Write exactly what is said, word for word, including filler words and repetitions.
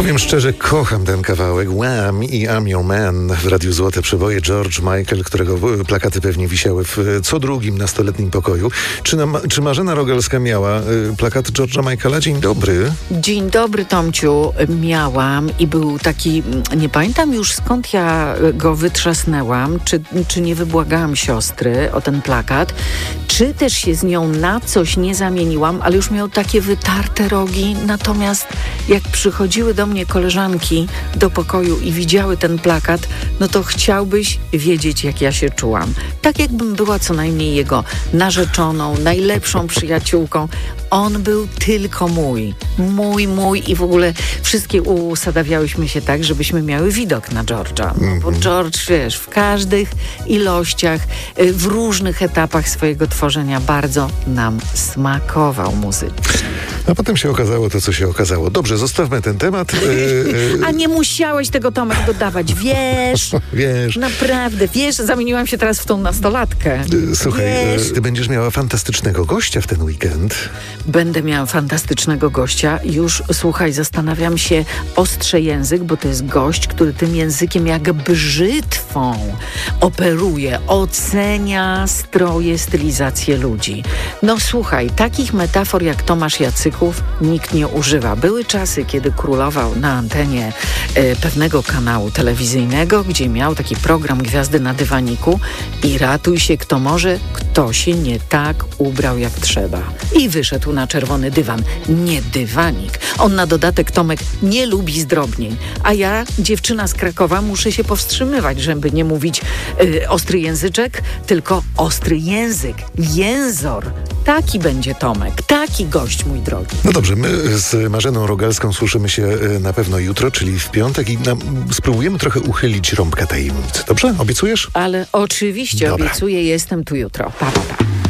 Powiem szczerze, kocham ten kawałek. Wham i I'm Your Man w Radiu Złote Przeboje. George Michael, którego plakaty pewnie wisiały w co drugim nastoletnim pokoju. Czy, na, czy Marzena Rogalska miała y, plakat George'a Michaela? Dzień dobry. Dzień dobry, Tomciu. Miałam i był taki, nie pamiętam już skąd ja go wytrzasnęłam, czy, czy nie wybłagałam siostry o ten plakat, czy też się z nią na coś nie zamieniłam, ale już miał takie wytarte rogi. Natomiast jak przychodziły do mnie koleżanki do pokoju i widziały ten plakat, no to chciałbyś wiedzieć, jak ja się czułam. Tak jakbym była co najmniej jego narzeczoną, najlepszą przyjaciółką. On był tylko mój. Mój, mój i w ogóle wszystkie usadawiałyśmy się tak, żebyśmy miały widok na George'a. No bo George, wiesz, w każdych ilościach, w różnych etapach swojego tworzenia bardzo nam smakował muzycznie. A potem się okazało to, co się okazało. Dobrze, zostawmy ten temat. A nie musiałeś tego, Tomek, dodawać. Wiesz, wiesz. Naprawdę, wiesz, zamieniłam się teraz w tą nastolatkę. Słuchaj, wiesz. ty będziesz miała fantastycznego gościa w ten weekend. Będę miała fantastycznego gościa. Już, słuchaj, zastanawiam się, ostrze język, bo to jest gość, który tym językiem jak brzytwą operuje, ocenia stroje, stylizację ludzi. No słuchaj, takich metafor jak Tomasz Jacyków nikt nie używa. Były czasy, kiedy królował na antenie e, pewnego kanału telewizyjnego, gdzie miał taki program Gwiazdy na dywaniku i ratuj się kto może, kto się nie tak ubrał jak trzeba. I wyszedł na czerwony dywan. Nie dywanik. On na dodatek, Tomek, nie lubi zdrobnień. A ja, dziewczyna z Krakowa, muszę się powstrzymywać, żeby nie mówić y, ostry języczek, tylko ostry język. Jęzor. Taki będzie Tomek. Taki gość, mój drogi. No dobrze, my z Marzeną Rogalską słyszymy się na pewno jutro, czyli w piątek i nam, spróbujemy trochę uchylić rąbka tajemnicy. Dobrze? Obiecujesz? Ale oczywiście Dobra. obiecuję, jestem tu jutro. Pa, pa, pa.